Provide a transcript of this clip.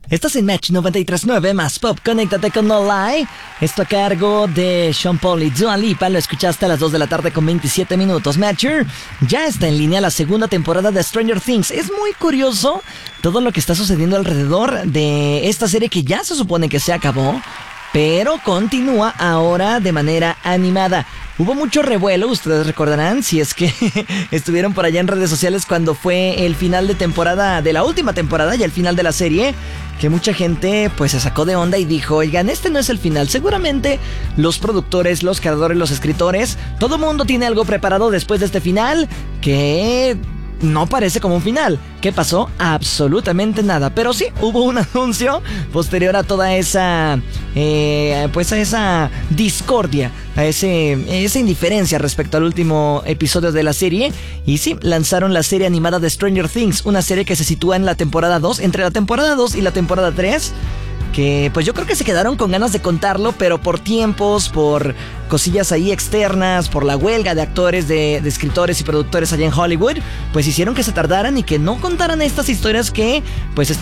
Estás en Match 93.9 más Pop, conéctate con No Lie. Esto a cargo de Sean Paul y Dua Lipa. Lo escuchaste a las 2 de la tarde con 27 minutos. Matcher, ya está en línea la segunda temporada de Stranger Things. Es muy curioso todo lo que está sucediendo alrededor de esta serie que ya se supone que se acabó, pero continúa ahora de manera animada. Hubo mucho revuelo, ustedes recordarán, si es que estuvieron por allá en redes sociales cuando fue el final de temporada, de la última temporada y el final de la serie, que mucha gente pues se sacó de onda y dijo, oigan, este no es el final. Seguramente los productores, los creadores, los escritores, todo mundo tiene algo preparado después de este final que no parece como un final. ¿Qué pasó? Absolutamente nada. Pero sí, hubo un anuncio posterior a toda esa pues a esa discordia, a esa indiferencia respecto al último episodio de la serie. Y sí, lanzaron la serie animada de Stranger Things, una serie que se sitúa en la temporada 2, entre la temporada 2 y la temporada 3. Que pues yo creo que se quedaron con ganas de contarlo, pero por tiempos, por cosillas ahí externas, por la huelga de actores, de escritores y productores allá en Hollywood, pues hicieron que se tardaran y que no contaran estas historias que pues